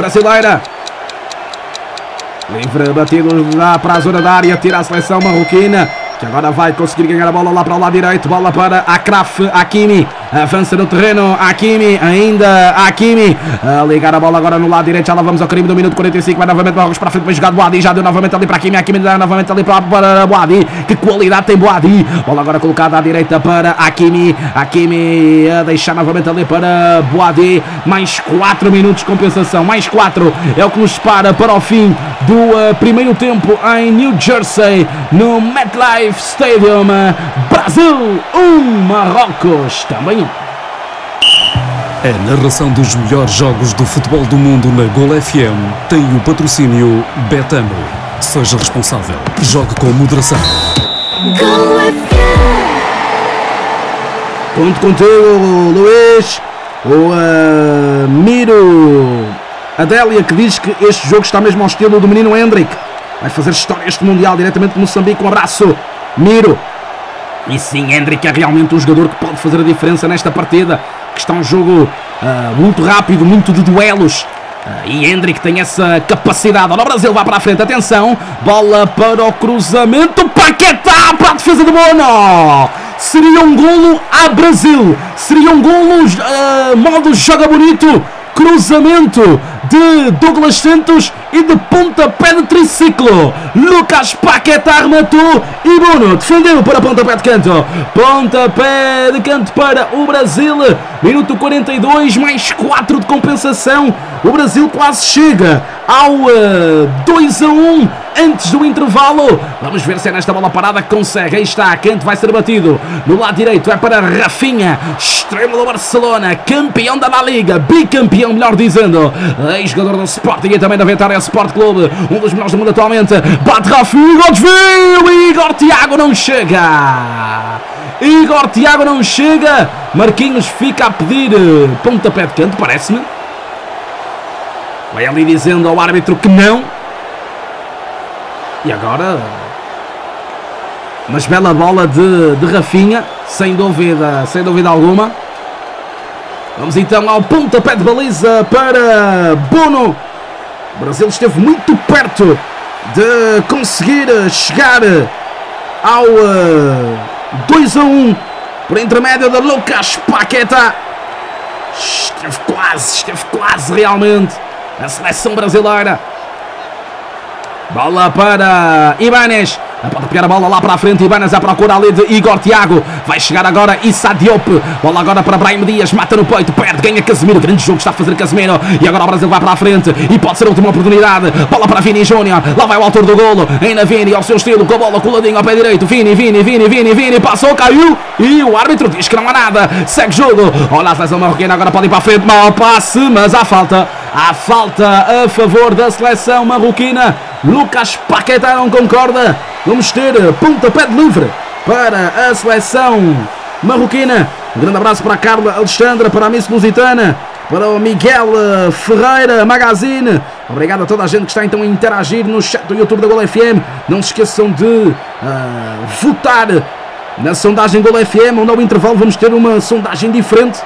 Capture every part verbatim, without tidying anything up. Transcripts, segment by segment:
brasileira. Livre batido lá para a zona da área, tira a seleção marroquina, que agora vai conseguir ganhar a bola lá para o lado direito. Bola para Achraf Hakimi, avança no terreno, Hakimi, ainda Hakimi, a ligar a bola agora no lado direito. Já lá vamos ao crime do minuto quarenta e cinco, vai novamente Marrocos para frente, bem jogado Boadi, já deu novamente ali para Hakimi, Hakimi dá novamente ali para, para Boadi, que qualidade tem Boadi. Bola agora colocada à direita para Hakimi, Hakimi a deixar novamente ali para Boadi. Mais quatro minutos de compensação, mais quatro é o que nos separa para o fim do uh, primeiro tempo em New Jersey, no MetLife Stadium. Brasil um, Marrocos também um. A narração dos melhores jogos do futebol do mundo na Gol F M tem o patrocínio Betano. Seja responsável. Jogue com moderação. Gol F M. Ponto contigo, Luís. O uh, Miro Adélia, que diz que este jogo está mesmo ao estilo do menino Hendrick. Vai fazer história este Mundial diretamente de Moçambique. Um abraço, Miro. E sim, Hendrick é realmente um jogador que pode fazer a diferença nesta partida, que está um jogo uh, muito rápido, muito de duelos. Uh, e Hendrick tem essa capacidade. Olha, o Brasil vai para a frente, atenção. Bola para o cruzamento. Paquetá para a defesa do Bono. Seria um golo a Brasil. Seria um golo uh, modo joga bonito. Cruzamento de Douglas Santos e de pontapé de triciclo. Lucas Paquetá rematou e Bono defendeu para pontapé de canto. Pontapé de canto para o Brasil. Minuto quarenta e dois, mais quatro de compensação. O Brasil quase chega ao uh, dois a um antes do intervalo. Vamos ver se é nesta bola parada que consegue. Aí está, canto vai ser batido. No lado direito é para Rafinha, extremo do Barcelona, campeão da La Liga, bicampeão, melhor dizendo, ex-jogador do Sporting e também da Vitória Sport Clube, um dos melhores do mundo atualmente. Bate Rafinha, desvio, Igor Thiago não chega. Igor Thiago não chega. Marquinhos fica a pedir pontapé de canto, parece-me. Vai ali dizendo ao árbitro que não. E agora, mas bela bola de, de Rafinha, sem dúvida, sem dúvida alguma. Vamos então ao pontapé de baliza para Bono. O Brasil esteve muito perto de conseguir chegar ao uh, dois a um por intermédio de Lucas Paquetá. Esteve quase, esteve quase realmente a seleção brasileira. Bola para Ibanez. Pode pegar a bola lá para a frente. Ibanez à procura ali de Igor Thiago. Vai chegar agora Issa Diop. Bola agora para Brahim Dias. Mata no peito. Perde. Ganha Casemiro. Grande jogo está a fazer Casemiro. E agora o Brasil vai para a frente. E pode ser a última oportunidade. Bola para Vini Júnior. Lá vai o autor do golo. Ainda Vini ao seu estilo. Com a bola coladinho ao pé direito. Vini, Vini, Vini, Vini, Vini. Passou, caiu. E o árbitro diz que não há nada. Segue jogo. Olha a seleção marroquina. Agora pode ir para a frente. Mal passe. Mas há falta. Há falta a favor da seleção marroquina. Lucas Paquetá não concorda. Vamos ter pontapé de livre para a seleção marroquina. Um grande abraço para a Carla Alexandra, para a Miss Lusitana, para o Miguel Ferreira Magazine. Obrigado a toda a gente que está então a interagir no chat do YouTube da Gol F M. Não se esqueçam de uh, votar na sondagem Gol F M, onde ao intervalo vamos ter uma sondagem diferente.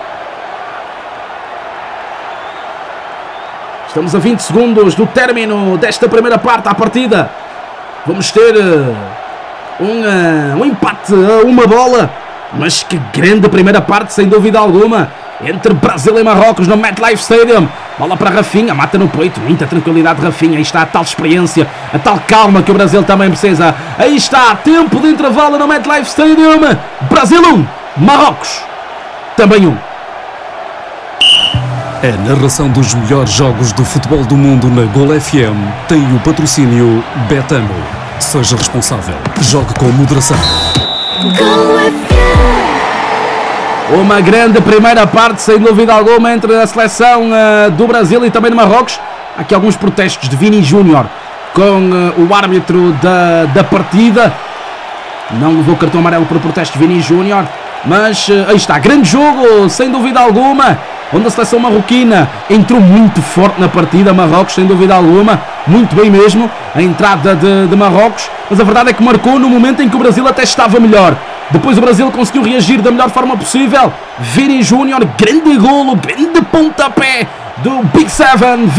Estamos a vinte segundos do término desta primeira parte à partida. Vamos ter uh, um, uh, um empate a uma bola. Mas que grande primeira parte, sem dúvida alguma, entre Brasil e Marrocos no MetLife Stadium. Bola para Rafinha, mata no peito. Muita tranquilidade Rafinha. Aí está a tal experiência, a tal calma que o Brasil também precisa. Aí está, tempo de intervalo no MetLife Stadium. Brasil um, Marrocos também um. A narração dos melhores jogos do futebol do mundo na Gol F M tem o patrocínio Betano. Seja responsável. Jogue com moderação. Gol F M. Uma grande primeira parte, sem dúvida alguma, entre a seleção uh, do Brasil e também do Marrocos. Há aqui alguns protestos de Vini Júnior com uh, o árbitro da, da partida. Não levou cartão amarelo por protesto de Vini Júnior. Mas uh, aí está, grande jogo, sem dúvida alguma, onde a seleção marroquina entrou muito forte na partida. Marrocos, sem dúvida alguma, muito bem mesmo, a entrada de, de Marrocos. Mas a verdade é que marcou no momento em que o Brasil até estava melhor. Depois o Brasil conseguiu reagir da melhor forma possível. Vini Júnior, grande golo, grande pontapé do Big Seven.